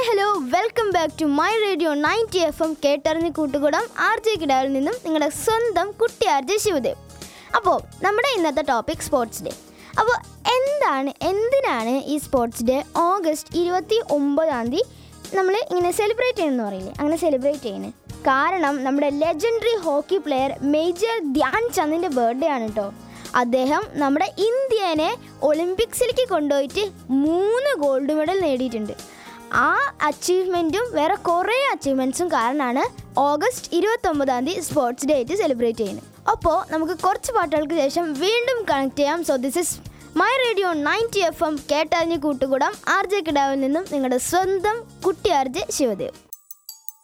Hi hello welcome back to my radio 90 FM കേട്ടറിഞ്ഞ് കൂട്ടുകൂടാം RJ കിടാവിൽ നിന്നും നിങ്ങളുടെ സ്വന്തം കുട്ടി RJ ശിവദേവ്. അപ്പോൾ നമ്മുടെ ഇന്നത്തെ ടോപ്പിക് സ്പോർട്സ് ഡേ. അപ്പോൾ എന്തിനാണ് ഈ സ്പോർട്സ് ഡേ ഓഗസ്റ്റ് 29 നമ്മൾ ഇങ്ങനെ സെലിബ്രേറ്റ് ചെയ്യുന്നതെന്ന് പറയില്ലേ, അങ്ങനെ സെലിബ്രേറ്റ് ചെയ്യുന്നത് കാരണം നമ്മുടെ legendary hockey player major Dhyan ചന്ദിൻ്റെ birthday ആണ് കേട്ടോ. അദ്ദേഹം നമ്മുടെ ഇന്ത്യനെ ഒളിമ്പിക്സിലേക്ക് കൊണ്ടുപോയിട്ട് 3 ഗോൾഡ് മെഡൽ നേടിയിട്ടുണ്ട്. ആ അച്ചീവ്മെൻറ്റും വേറെ കുറേ അച്ചീവ്മെൻറ്റ്സും കാരണമാണ് ഓഗസ്റ്റ് 29 സ്പോർട്സ് ഡേ ആയിട്ട് സെലിബ്രേറ്റ് ചെയ്യുന്നത്. അപ്പോൾ നമുക്ക് കുറച്ച് പാട്ടുകൾക്ക് ശേഷം വീണ്ടും കണക്ട് ചെയ്യാം. So this is my radio 90 FM കേട്ടറിഞ്ഞ് കൂട്ടുകൂടാം RJ കിടാവിൽ നിന്നും നിങ്ങളുടെ സ്വന്തം കുട്ടി RJ ശിവദേവ്.